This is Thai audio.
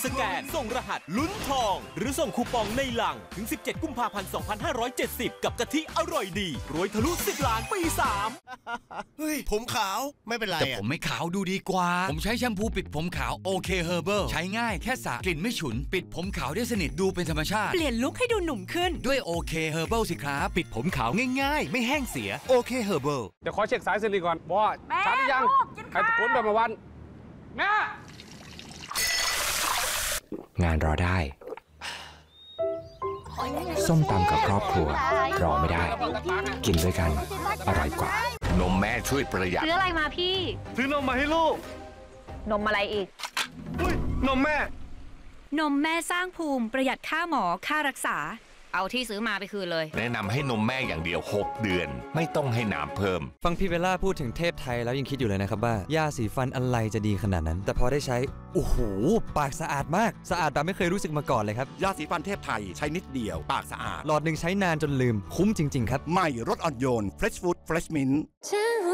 สแกนส่งรหัสลุ้นทองหรือส่งคูปองในหลังถึง 17 กุมภาพันธ์ 2570 กับกะทิอร่อยดีรวยทะลุ 10 ล้านปี 3 เฮ้ยผมขาวไม่เป็นไรแต่ผมไม่ขาวดูดีกว่าผมใช้แชมพูปิดผมขาวโอเคเฮอร์เบิลใช้ง่ายแค่สระกลิ่นไม่ฉุนปิดผมขาวได้สนิทดูเป็นธรรมชาติเปลี่ยนลุคให้ดูหนุ่มขึ้นด้วยโอเคเฮอร์เบิลสิครับปิดผมขาวง่ายๆไม่แห้งเสียโอเคเฮอร์เบิลเดี๋ยวขอเช็คสายสิริก่อนว่าชัดหรือยังใครตะโกนแบบมาวันแม่งานรอได้ส้มตำกับครอบครัวรอไม่ได้กินด้วยกันอร่อยกว่านมแม่ช่วยประหยัดซื้ออะไรมาพี่ซื้อนมมาให้ลูกนมอะไรอีกนมแม่นมแม่สร้างภูมิประหยัดค่าหมอค่ารักษาเอาที่ซื้อมาไปคืนเลยแนะนำให้นมแม่อย่างเดียว6 เดือนไม่ต้องให้น้ำเพิ่มฟังพี่เบลล่าพูดถึงเทพไทยแล้วยังคิดอยู่เลยนะครับว่ายาสีฟันอะไรจะดีขนาดนั้นแต่พอได้ใช้โอ้โหปากสะอาดมากสะอาดแบบไม่เคยรู้สึกมาก่อนเลยครับยาสีฟันเทพไทยใช้นิดเดียวปากสะอาดหลอดหนึ่งใช้นานจนลืมคุ้มจริงๆครับใหม่รสอ่อนโยน Fresh Food Fresh Mint